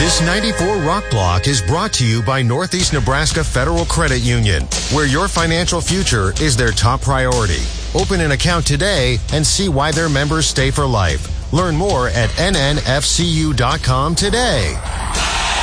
This 94 Rock Block is brought to you by Northeast Nebraska Federal Credit Union, where your financial future is their top priority. Open an account today and see why their members stay for life. Learn more at nnfcu.com today.